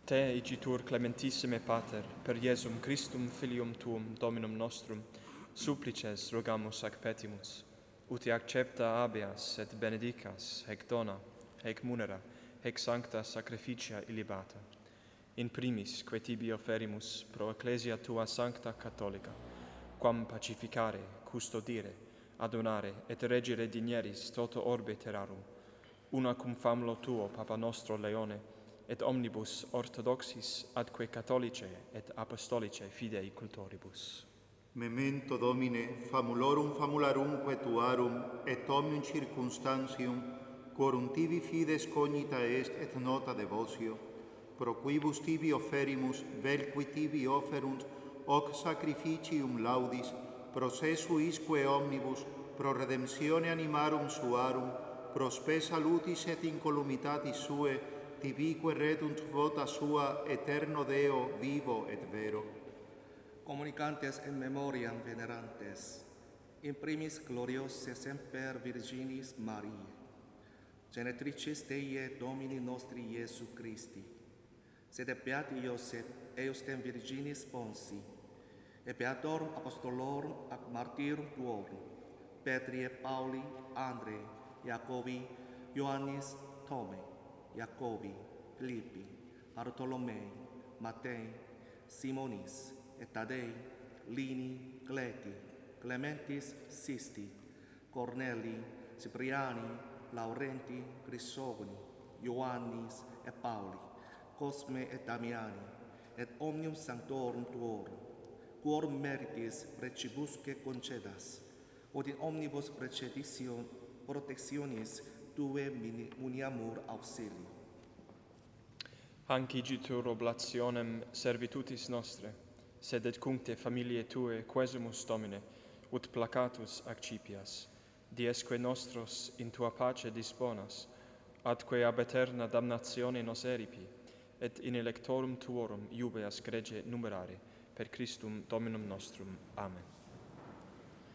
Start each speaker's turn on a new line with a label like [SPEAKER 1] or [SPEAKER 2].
[SPEAKER 1] Te, igitur clementissime Pater, per Iesum Christum Filium Tuum, Dominum nostrum, supplices rogamus ac petimus, uti accepta habeas et benedicas, hec dona, hec munera, hec sancta sacrificia illibata. In primis, que tibi offerimus pro ecclesia tua sancta catholica, quam pacificare, custodire, adonare et regere digneris toto orbe terrarum, una cum famulo tuo, Papa nostro Leone, et omnibus orthodoxis adque catholicae et apostolicae fidei cultoribus.
[SPEAKER 2] Memento Domine, famulorum famularumque tuarum, et omnium circumstantium, quorum tibi fides cognita est et nota devotio, pro quibus tibi offerimus, vel qui tibi offerunt, hoc sacrificium laudis, procesu isque omnibus, pro redemptione animarum suarum, pro spe salutis et incolumitatis sue, tibique redunt vota sua, eterno Deo, vivo et vero.
[SPEAKER 3] Comunicantes in memoriam venerantes, in primis gloriose semper Virginis Mariae, genetricis Dei Domini nostri Iesu Christi, sed beati Iosef, eustem Virginis Ponsi, et beatorum apostolorum ac martyrum tuorum, Petri et Pauli, Andrei, Jacobi, Ioannis, Tome, Jacobi, Philippi, Bartolomei, Matei, Simonis, et Tadei, Lini, Cleti, Clementis, Sisti, Corneli, Cipriani, Laurenti, Crisogoni, Ioannis et Pauli, Cosme et Damiani, et omnium sanctorum tuorum, quorum meritis precibusque concedas, ut in omnibus protectionis tue muniamur auxilii.
[SPEAKER 1] Hanc igitur oblationem servitutis nostre, sed et cuncte familiae tue quesumus Domine, ut placatus accipias, diesque nostros in tua pace disponas, atque ab aeterna damnatione nos eripi, et in electorum tuorum iubeas grege numerare, per Christum Dominum nostrum. Amen.